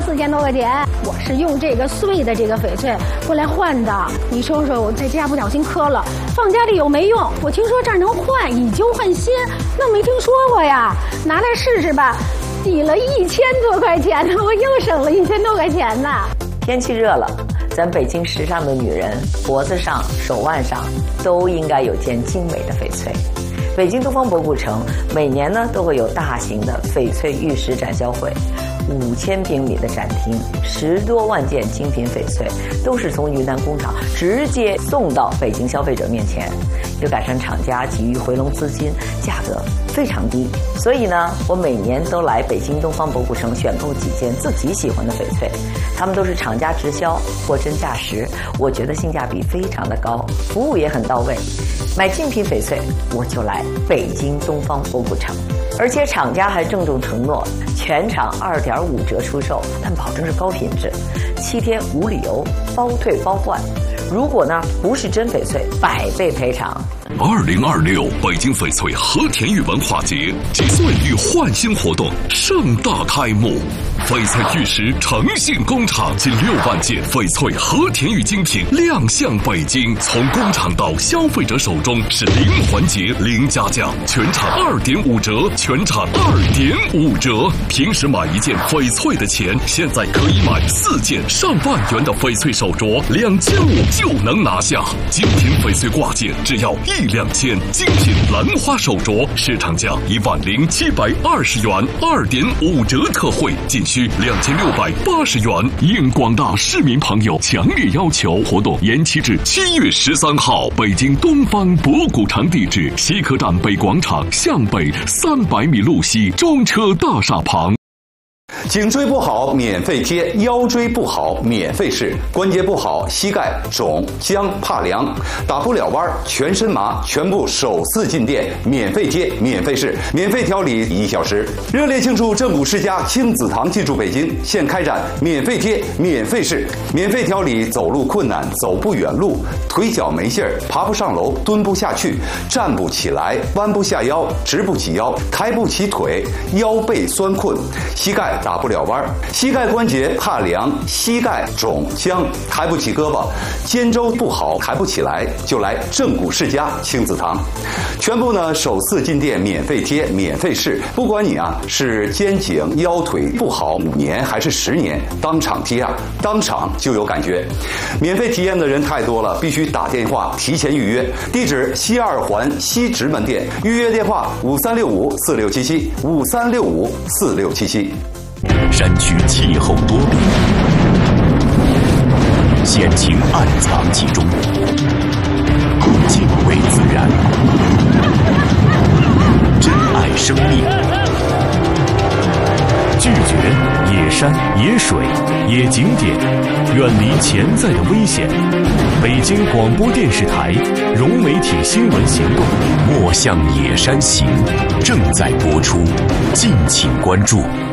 4000多块钱，我是用这个碎的这个翡翠过来换的。你说说，我在家不小心磕了，放家里有没用？我听说这儿能换，以旧换新，那没听说过呀，拿来试试吧。抵了1000多块钱呢，我又省了1000多块钱呢。 天气热了，咱北京时尚的女人脖子上、手腕上都应该有件精美的翡翠。北京东方博古城每年呢都会有大型的翡翠玉石展销会，5000平米的展厅，10多万件精品翡翠都是从云南工厂直接送到北京消费者面前，又赶上厂家急于回笼资金，价格非常低。所以呢，我每年都来北京东方博古城选购几件自己喜欢的翡翠，他们都是厂家直销，货真价实，我觉得性价比非常的高，服务也很到位。买精品翡翠，我就来北京东方博古城。而且厂家还郑重承诺，全场2.5折出售，但保证是高品质，7天无理由，包退包换。如果呢不是真翡翠，100倍赔偿。 2026北京翡翠和田玉文化节集岁与焕新活动盛大开幕，翡翠玉石诚信工厂近6万件翡翠和田玉精品亮相北京，从工厂到消费者手中是零环节零加价，全场2.5折，全场2.5折。平时买一件翡翠的钱，现在可以买4件上万元的翡翠手镯，2500就能拿下。精品翡翠挂件只要1-2千，精品兰花手镯市场价10720元，2.5折特惠，仅需2680元。应广大市民朋友强烈要求，活动延期至7月13号。北京东方博古城地址：西客站北广场向北300米路西装车大厦旁。 颈椎不好免费贴，腰椎不好免费试，关节不好膝盖肿僵怕凉打不了弯全身麻，全部首次进店免费贴免费试，免费调理1小时。热烈庆祝正骨世家亲子堂进驻北京，现开展免费贴免费试，免费调理走路困难、走不远路、腿脚没劲儿、爬不上楼、蹲不下去、站不起来、弯不下腰、直不起腰、抬不起腿、腰背酸困、膝盖打不了弯，膝盖关节怕凉、膝盖肿僵、抬不起胳膊、肩周不好抬不起来，就来正骨世家亲子堂。全部呢首次进店免费贴免费试，不管你是肩颈腰腿不好5年还是10年，当场贴当场就有感觉。免费体验的人太多了，必须打电话提前预约。地址西2环西直门店，预约电话5365467753654677。 山区气候多变，险情暗藏其中，敬畏自然，珍爱生命，拒绝野山、野水、野景点，远离潜在的危险。北京广播电视台融媒体新闻行动《莫向野山行》正在播出，敬请关注。